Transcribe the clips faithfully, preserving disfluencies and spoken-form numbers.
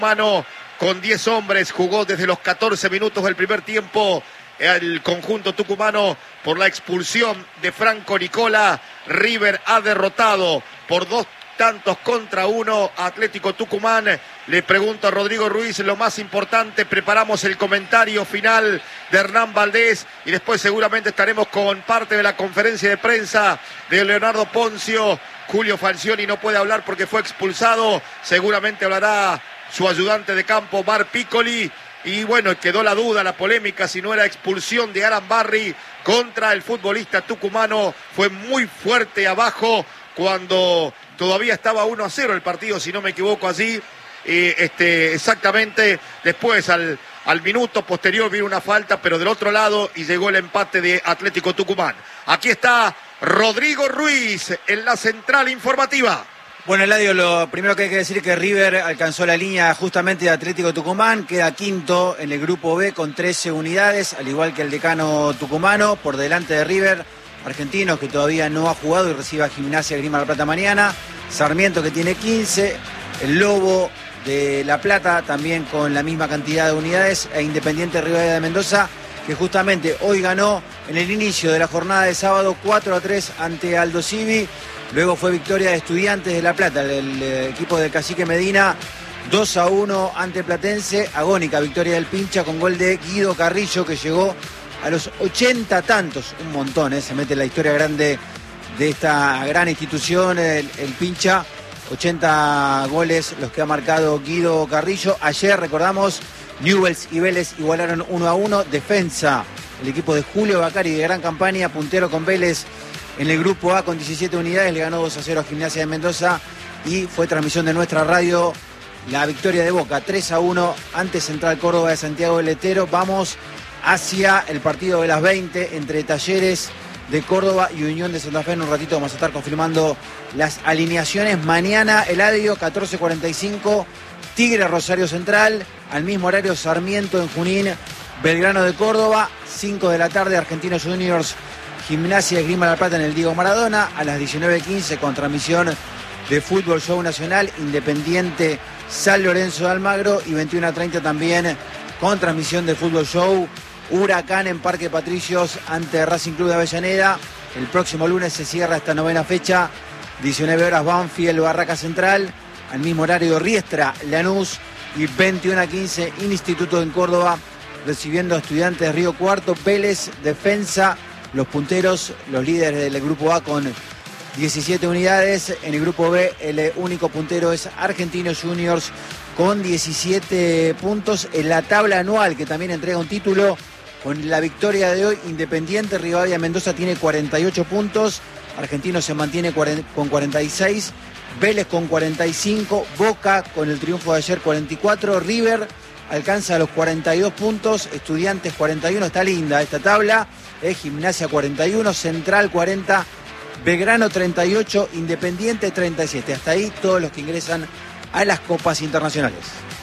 Mano con diez hombres, jugó desde los catorce minutos del primer tiempo el conjunto tucumano por la expulsión de Franco Nicola. River ha derrotado por dos tantos contra uno Atlético Tucumán. Le pregunto a Rodrigo Ruiz lo más importante, preparamos el comentario final de Hernán Valdés y después seguramente estaremos con parte de la conferencia de prensa de Leonardo Poncio. Julio Falcioni no puede hablar porque fue expulsado, seguramente hablará su ayudante de campo, Mar Piccoli. Y bueno, quedó la duda, la polémica, si no era expulsión de Alan Barry contra el futbolista tucumano. Fue muy fuerte abajo cuando todavía estaba uno a cero el partido, si no me equivoco allí. Eh, este, exactamente, después al, al minuto posterior vino una falta, pero del otro lado, y llegó el empate de Atlético Tucumán. Aquí está Rodrigo Ruiz en la central informativa. Bueno, Eladio, lo primero que hay que decir es que River alcanzó la línea justamente de Atlético Tucumán, queda quinto en el grupo B con trece unidades, al igual que el decano tucumano, por delante de River, Argentinos que todavía no ha jugado y recibe a Gimnasia Grima La Plata mañana, Sarmiento que tiene quince, el Lobo de La Plata también con la misma cantidad de unidades, e Independiente Rivadavia de Mendoza, que justamente hoy ganó en el inicio de la jornada de sábado cuatro a tres ante Aldo Civi. Luego fue victoria de Estudiantes de La Plata, el, el, el equipo del Cacique Medina, dos a uno ante Platense. Agónica victoria del Pincha con gol de Guido Carrillo, que llegó a los ochenta tantos, un montón, ¿eh? Se mete en la historia grande de esta gran institución, el, el Pincha. ochenta goles los que ha marcado Guido Carrillo. Ayer, recordamos, Newell's y Vélez igualaron uno a uno. Defensa, el equipo de Julio Bacari de gran campaña, puntero con Vélez en el grupo A con diecisiete unidades, le ganó dos a cero a Gimnasia de Mendoza, y fue transmisión de nuestra radio la victoria de Boca tres a uno ante Central Córdoba de Santiago del Estero. Vamos hacia el partido de las veinte entre Talleres de Córdoba y Unión de Santa Fe. En un ratito vamos a estar confirmando las alineaciones. Mañana, Eladio, catorce cuarenta y cinco, Tigre Rosario Central, al mismo horario Sarmiento en Junín, Belgrano de Córdoba, cinco de la tarde Argentinos Juniors Gimnasia Esgrima La Plata en el Diego Maradona, a las diecinueve quince con transmisión de Fútbol Show Nacional, Independiente San Lorenzo de Almagro, y veintiuno a treinta también con transmisión de Fútbol Show Huracán en Parque Patricios ante Racing Club de Avellaneda. El próximo lunes se cierra esta novena fecha, diecinueve horas Banfield Barraca Central, al mismo horario Riestra Lanús, y veintiuno a quince Instituto en Córdoba recibiendo a Estudiantes de Río Cuarto. Vélez, Defensa, los punteros, los líderes del grupo A con diecisiete unidades. En el grupo B el único puntero es Argentinos Juniors con diecisiete puntos. En la tabla anual, que también entrega un título, con la victoria de hoy, Independiente Rivadavia Mendoza tiene cuarenta y ocho puntos, Argentinos se mantiene con cuarenta y seis, Vélez con cuarenta y cinco, Boca con el triunfo de ayer cuarenta y cuatro, River alcanza los cuarenta y dos puntos, Estudiantes cuarenta y uno, está linda esta tabla, eh, Gimnasia cuarenta y uno, Central cuarenta, Belgrano treinta y ocho, Independiente treinta y siete. Hasta ahí todos los que ingresan a las copas internacionales.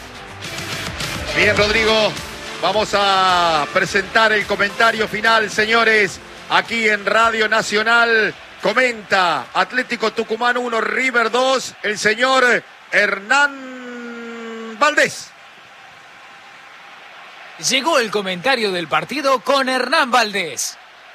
Bien, Rodrigo, vamos a presentar el comentario final, señores, aquí en Radio Nacional. Comenta Atlético Tucumán uno, River dos, el señor Hernán Valdés. Llegó el comentario del partido con Hernán Valdés.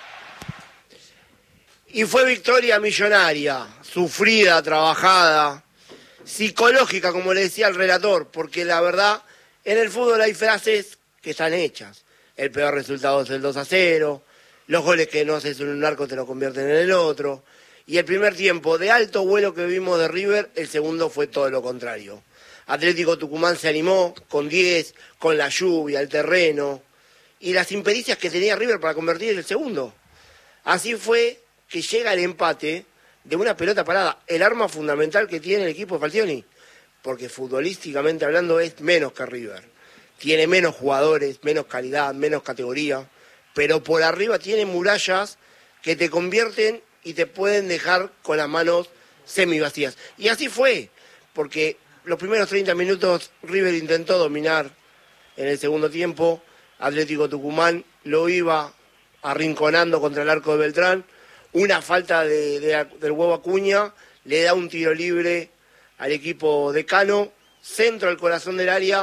Y fue victoria millonaria, sufrida, trabajada, psicológica, como le decía el relator, porque la verdad, en el fútbol hay frases que están hechas. El peor resultado es el dos a cero, los goles que no haces en un arco te lo convierten en el otro. Y el primer tiempo de alto vuelo que vimos de River, el segundo fue todo lo contrario. Atlético Tucumán se animó con diez, con la lluvia, el terreno y las impericias que tenía River para convertir el segundo. Así fue que llega el empate de una pelota parada, el arma fundamental que tiene el equipo de Falcioni, porque futbolísticamente hablando es menos que River. Tiene menos jugadores, menos calidad, menos categoría, pero por arriba tiene murallas que te convierten y te pueden dejar con las manos semivacías. Y así fue, porque los primeros treinta minutos River intentó dominar. En el segundo tiempo Atlético Tucumán lo iba arrinconando contra el arco de Beltrán. Una falta de, de, del huevo Acuña le da un tiro libre al equipo de Cano centro al corazón del área.